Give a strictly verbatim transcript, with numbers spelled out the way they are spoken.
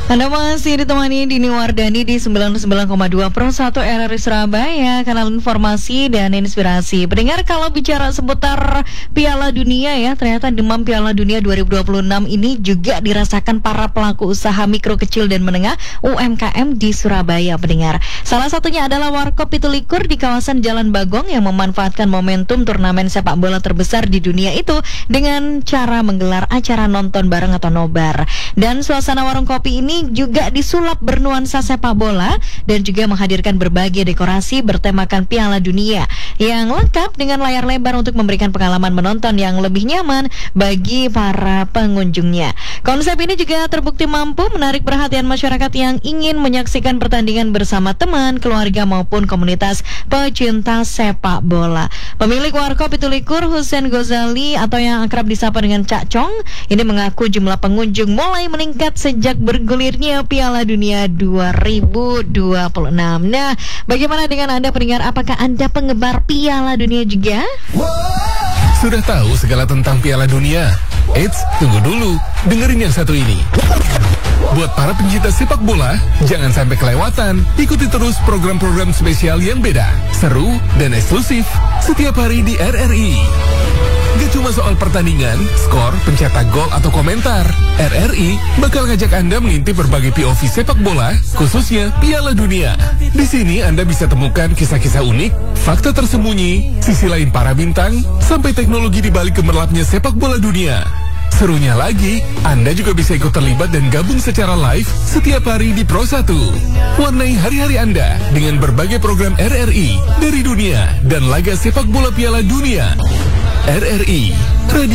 Anda masih ditemani Dini Wardani di sembilan puluh sembilan koma dua per satu R R I Surabaya, kanal informasi dan inspirasi. Pendengar, kalau bicara seputar Piala Dunia ya, ternyata demam Piala Dunia dua ribu dua puluh enam ini juga dirasakan para pelaku usaha mikro, kecil, dan menengah U M K M di Surabaya, pendengar. Salah satunya adalah Warkop Pitu Likur di kawasan Jalan Bagong yang memanfaatkan momentum turnamen sepak bola terbesar di dunia itu dengan cara menggelar acara nonton bareng atau nobar. Dan suasana warung kopi ini juga disulap bernuansa sepak bola dan juga menghadirkan berbagai dekorasi bertemakan Piala Dunia yang lengkap dengan layar lebar untuk memberikan pengalaman menonton yang lebih nyaman bagi para pengunjungnya. Konsep ini juga terbukti mampu menarik perhatian masyarakat yang ingin menyaksikan pertandingan bersama teman, keluarga maupun komunitas pecinta sepak bola. Pemilik Warkop Pitu Likur, Husein Gozali atau yang akrab disapa dengan Cak Cong, ini mengaku jumlah pengunjung mulai meningkat sejak bergulirnya Piala Dunia dua ribu dua puluh enam. Nah, bagaimana dengan Anda pendengar? Apakah Anda penggemar Piala Dunia juga? Sudah tahu segala tentang Piala Dunia? Eits, tunggu dulu. Dengerin yang satu ini. Buat para pencinta sepak bola, jangan sampai kelewatan. Ikuti terus program-program spesial yang beda, seru, dan eksklusif setiap hari di R R I. Gak cuma soal pertandingan, skor, pencetak gol, atau komentar. R R I bakal ngajak Anda mengintip berbagai P O V sepak bola, khususnya Piala Dunia. Di sini Anda bisa temukan kisah-kisah unik, fakta tersembunyi, sisi lain para bintang, sampai teknologi di balik gemerlapnya sepak bola dunia. Serunya lagi, Anda juga bisa ikut terlibat dan gabung secara live setiap hari di Pro satu. Warnai hari-hari Anda dengan berbagai program R R I dari dunia dan laga sepak bola Piala Dunia. R R I, Radio